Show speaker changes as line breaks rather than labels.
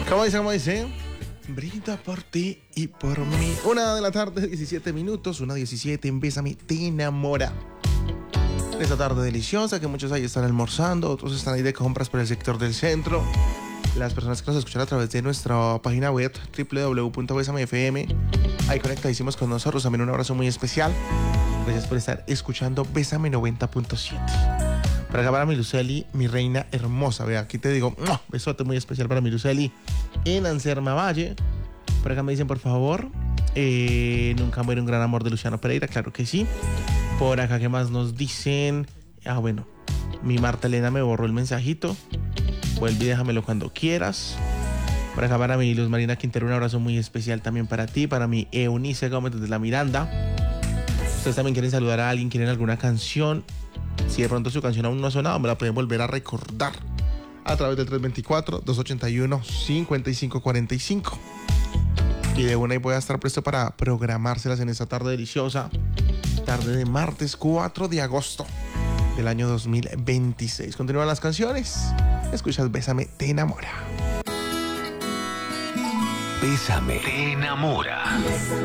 ¿Cómo dice? ¿Cómo dice? Brinda por ti y por mí. 1:00 17 minutos. 1:17 en Bésame te enamora. En esta tarde deliciosa que muchos ahí están almorzando, otros están ahí de compras por el sector del centro. Las personas que nos escuchan a través de nuestra página web www.besamefm, ahí conectadísimos con nosotros. También un abrazo muy especial. Gracias por estar escuchando Bésame 90.7. Para acá para mi Luceli, mi reina hermosa. Vea, aquí te digo, besote muy especial para mi Luceli en Anserma Valle. Por acá me dicen, por favor, nunca muere un gran amor de Luciano Pereira. Claro que sí. Por acá, ¿qué más nos dicen? Bueno, mi Marta Elena me borró el mensajito. Vuelve y déjamelo cuando quieras. Por acá para mi Luz Marina Quintero, un abrazo muy especial también para ti. Para mi Eunice Gómez desde La Miranda. Ustedes también quieren saludar a alguien, quieren alguna canción. Si de pronto su canción aún no ha sonado, me la pueden volver a recordar a través del 324-281-5545. Y de una, y voy a estar presto para programárselas en esta tarde deliciosa. Tarde de martes 4 de agosto del año 2026. Continúan las canciones. Escuchas Bésame te enamora.
Bésame te enamora.